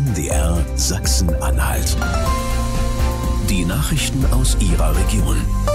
MDR Sachsen-Anhalt. Die Nachrichten aus Ihrer Region.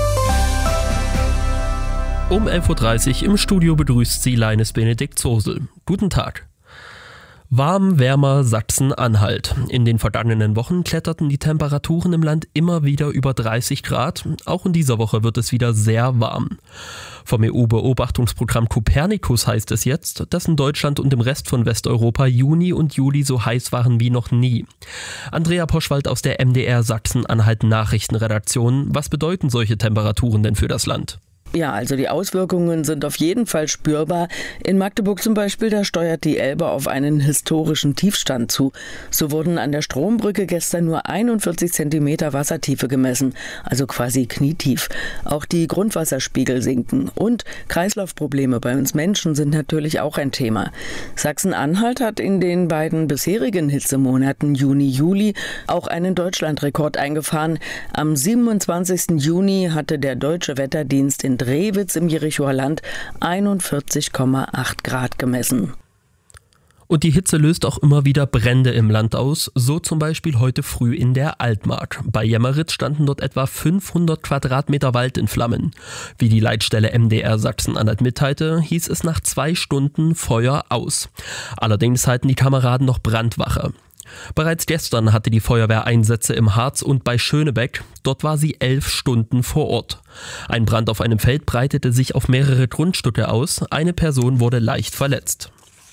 Um 11.30 Uhr im Studio begrüßt Sie Leines Benedikt Zosel. Guten Tag. Warm, wärmer Sachsen-Anhalt. In den vergangenen Wochen kletterten die Temperaturen im Land immer wieder über 30 Grad. Auch in dieser Woche wird es wieder sehr warm. Vom EU-Beobachtungsprogramm Copernicus heißt es jetzt, dass in Deutschland und im Rest von Westeuropa Juni und Juli so heiß waren wie noch nie. Andrea Poschwald aus der MDR Sachsen-Anhalt Nachrichtenredaktion. Was bedeuten solche Temperaturen denn für das Land? Ja, also die Auswirkungen sind auf jeden Fall spürbar. In Magdeburg zum Beispiel, da steuert die Elbe auf einen historischen Tiefstand zu. So wurden an der Strombrücke gestern nur 41 Zentimeter Wassertiefe gemessen, also quasi knietief. Auch die Grundwasserspiegel sinken und Kreislaufprobleme bei uns Menschen sind natürlich auch ein Thema. Sachsen-Anhalt hat in den beiden bisherigen Hitzemonaten Juni, Juli auch einen Deutschlandrekord eingefahren. Am 27. Juni hatte der Deutsche Wetterdienst in Drewitz im Jerichoer Land 41,8 Grad gemessen. Und die Hitze löst auch immer wieder Brände im Land aus, so zum Beispiel heute früh in der Altmark. Bei Jemmeritz standen dort etwa 500 Quadratmeter Wald in Flammen. Wie die Leitstelle MDR Sachsen-Anhalt mitteilte, hieß es nach 2 Stunden Feuer aus. Allerdings halten die Kameraden noch Brandwache. Bereits gestern hatte die Feuerwehr Einsätze im Harz und bei Schönebeck. Dort war sie 11 Stunden vor Ort. Ein Brand auf einem Feld breitete sich auf mehrere Grundstücke aus. Eine Person wurde leicht verletzt.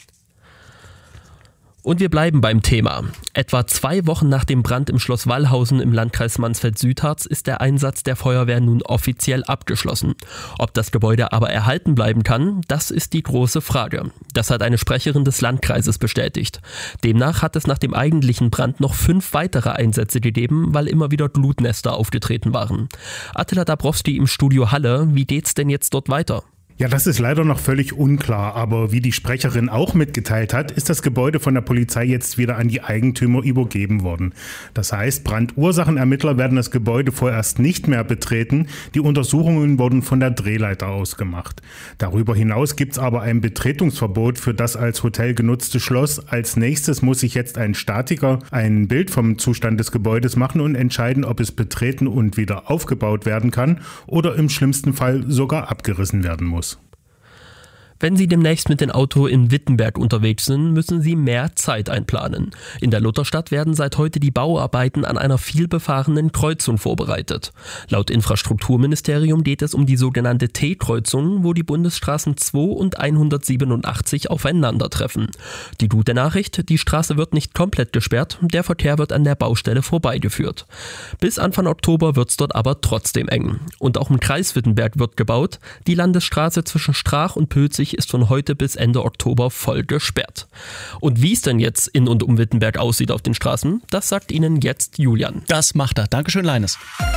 Und wir bleiben beim Thema. Etwa 2 Wochen nach dem Brand im Schloss Wallhausen im Landkreis Mansfeld-Südharz ist der Einsatz der Feuerwehr nun offiziell abgeschlossen. Ob das Gebäude aber erhalten bleiben kann, das ist die große Frage. Das hat eine Sprecherin des Landkreises bestätigt. Demnach hat es nach dem eigentlichen Brand noch 5 weitere Einsätze gegeben, weil immer wieder Glutnester aufgetreten waren. Attila Dabrowski im Studio Halle, wie geht's denn jetzt dort weiter? Ja, das ist leider noch völlig unklar, aber wie die Sprecherin auch mitgeteilt hat, ist das Gebäude von der Polizei jetzt wieder an die Eigentümer übergeben worden. Das heißt, Brandursachenermittler werden das Gebäude vorerst nicht mehr betreten. Die Untersuchungen wurden von der Drehleiter aus gemacht. Darüber hinaus gibt es aber ein Betretungsverbot für das als Hotel genutzte Schloss. Als nächstes muss sich jetzt ein Statiker ein Bild vom Zustand des Gebäudes machen und entscheiden, ob es betreten und wieder aufgebaut werden kann oder im schlimmsten Fall sogar abgerissen werden muss. Wenn Sie demnächst mit dem Auto in Wittenberg unterwegs sind, müssen Sie mehr Zeit einplanen. In der Lutherstadt werden seit heute die Bauarbeiten an einer vielbefahrenen Kreuzung vorbereitet. Laut Infrastrukturministerium geht es um die sogenannte T-Kreuzung, wo die Bundesstraßen 2 und 187 aufeinandertreffen. Die gute Nachricht, die Straße wird nicht komplett gesperrt, der Verkehr wird an der Baustelle vorbeigeführt. Bis Anfang Oktober wird's dort aber trotzdem eng. Und auch im Kreis Wittenberg wird gebaut. Die Landesstraße zwischen Strach und Pülzig ist von heute bis Ende Oktober voll gesperrt. Und wie es denn jetzt in und um Wittenberg aussieht auf den Straßen, das sagt Ihnen jetzt Julian. Das macht er. Dankeschön, Leines.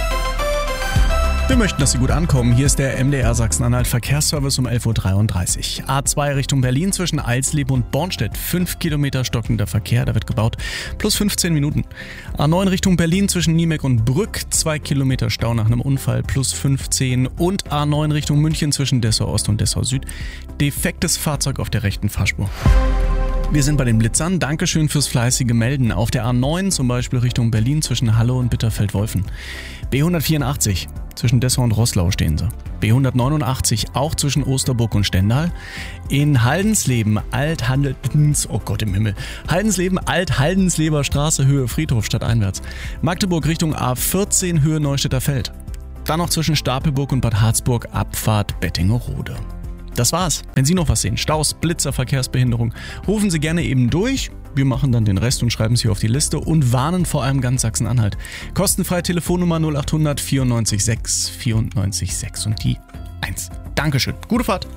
Wir möchten, dass Sie gut ankommen. Hier ist der MDR Sachsen-Anhalt Verkehrsservice um 11.33 Uhr. A2 Richtung Berlin zwischen Eisleben und Bornstedt. 5 Kilometer stockender Verkehr, da wird gebaut. Plus 15 Minuten. A9 Richtung Berlin zwischen Niemek und Brück. 2 Kilometer Stau nach einem Unfall. Plus 15. Und A9 Richtung München zwischen Dessau Ost und Dessau Süd. Defektes Fahrzeug auf der rechten Fahrspur. Wir sind bei den Blitzern. Dankeschön fürs fleißige Melden. Auf der A9 zum Beispiel Richtung Berlin zwischen Halle und Bitterfeld-Wolfen. B184 zwischen Dessau und Roßlau stehen sie. B189 auch zwischen Osterburg und Stendal. In Haldensleben Alt-Haldensleber Straße Höhe Friedhof stadteinwärts. Magdeburg Richtung A14 Höhe Neustädter Feld. Dann noch zwischen Stapelburg und Bad Harzburg Abfahrt Bettingerode. Das war's. Wenn Sie noch was sehen, Staus, Blitzer, Verkehrsbehinderung, rufen Sie gerne eben durch. Wir machen dann den Rest und schreiben Sie auf die Liste und warnen vor allem ganz Sachsen-Anhalt. Kostenfreie Telefonnummer 0800 94 6 94 6 und die 1. Dankeschön. Gute Fahrt.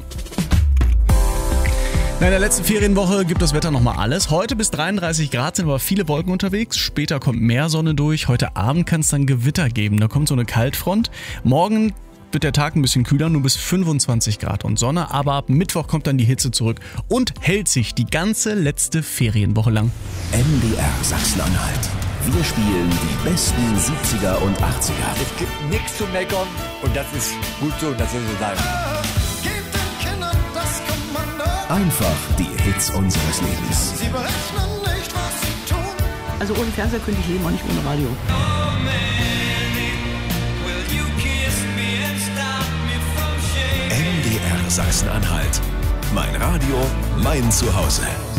In der letzten Ferienwoche gibt das Wetter nochmal alles. Heute bis 33 Grad sind aber viele Wolken unterwegs. Später kommt mehr Sonne durch. Heute Abend kann es dann Gewitter geben. Da kommt so eine Kaltfront. Morgen wird der Tag ein bisschen kühler, nur bis 25 Grad und Sonne, aber ab Mittwoch kommt dann die Hitze zurück und hält sich die ganze letzte Ferienwoche lang. MDR Sachsen-Anhalt. Wir spielen die besten 70er und 80er. Es gibt nichts zu meckern und das ist gut so, das soll so sein. Gebt den Kindern das Kommando. Einfach die Hits unseres Lebens. Sie berechnen nicht, was sie tun. Also ohne Fernseher könnte ich leben, auch nicht ohne Radio. MDR Sachsen-Anhalt. Mein Radio, mein Zuhause.